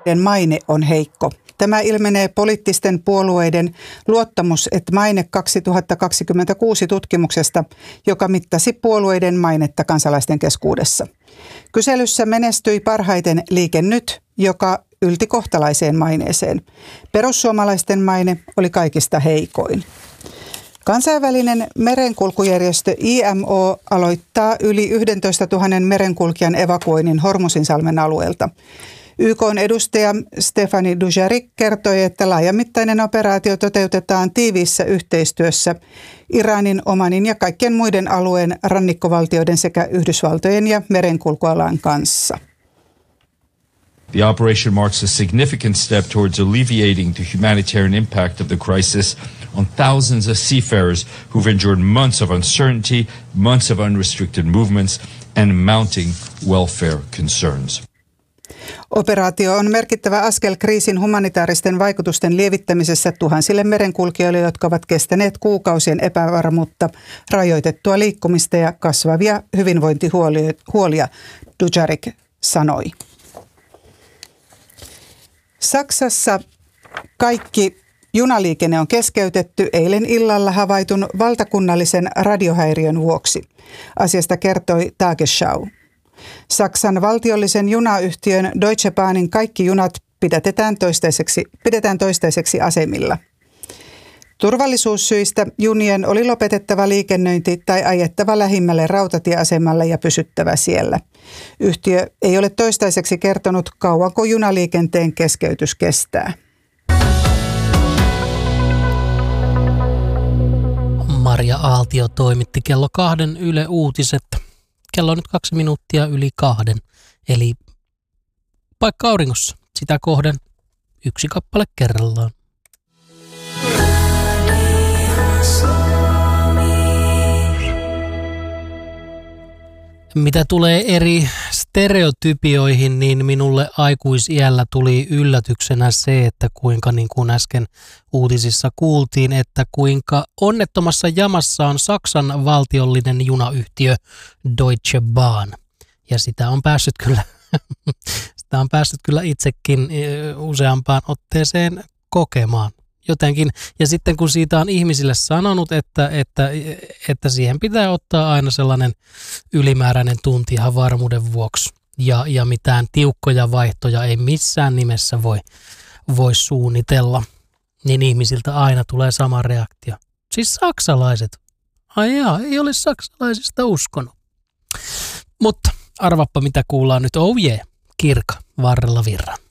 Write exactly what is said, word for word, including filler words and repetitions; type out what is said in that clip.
maine on heikko. Tämä ilmenee poliittisten puolueiden luottamus- et maine kaksituhattakaksikymmentäkuusi tutkimuksesta, joka mittasi puolueiden mainetta kansalaisten keskuudessa. Kyselyssä menestyi parhaiten Liike Nyt, joka ylti kohtalaiseen maineeseen. Perussuomalaisten maine oli kaikista heikoin. Kansainvälinen merenkulkujärjestö I M O aloittaa yli yksitoistatuhatta merenkulkijan evakuoinnin Hormuzinsalmen alueelta. Y K:n edustaja Stefani Dujarric kertoi, että laajamittainen operaatio toteutetaan tiiviissä yhteistyössä Iranin, Omanin ja kaikkien muiden alueen rannikkovaltioiden sekä Yhdysvaltojen ja merenkulkualan kanssa. The operation marks a significant step towards alleviating the humanitarian impact of the crisis on thousands of seafarers who've endured months of uncertainty, months of unrestricted movements, and mounting welfare concerns. Operaatio on merkittävä askel kriisin humanitaaristen vaikutusten lievittämisessä tuhansille merenkulkijoille, jotka ovat kestäneet kuukausien epävarmuutta, rajoitettua liikkumista ja kasvavia hyvinvointihuolia, Dujarric sanoi. Saksassa kaikki junaliikenne on keskeytetty eilen illalla havaitun valtakunnallisen radiohäiriön vuoksi. Asiasta kertoi Tagesschau. Saksan valtiollisen junayhtiön Deutsche Bahnin kaikki junat pidetään toistaiseksi, pidetään toistaiseksi asemilla. Turvallisuussyistä junien oli lopetettava liikennöinti tai ajettava lähimmälle rautatieasemalle ja pysyttävä siellä. Yhtiö ei ole toistaiseksi kertonut, kauanko junaliikenteen keskeytys kestää. Maria Aaltio toimitti kello kahden Yle Uutiset. Kello on nyt kaksi minuuttia yli kahden, eli paikka auringossa. Sitä kohden yksi kappale kerrallaan. Mitä tulee eri stereotypioihin, niin minulle aikuisiällä tuli yllätyksenä se, että kuinka niin kuin äsken uutisissa kuultiin, että kuinka onnettomassa jamassa on Saksan valtiollinen junayhtiö Deutsche Bahn. Ja sitä on päässyt kyllä, sitä on päässyt kyllä itsekin useampaan otteeseen kokemaan. Jotenkin, ja sitten kun siitä on ihmisille sanonut, että, että, että siihen pitää ottaa aina sellainen ylimääräinen tunti ihan varmuuden vuoksi, ja, ja mitään tiukkoja vaihtoja ei missään nimessä voi, voi suunnitella, niin ihmisiltä aina tulee sama reaktio. Siis saksalaiset. Ai jaa, ei ole saksalaisista uskonut. Mutta arvappa mitä kuullaan nyt, oh yeah, Kirka varrella virran.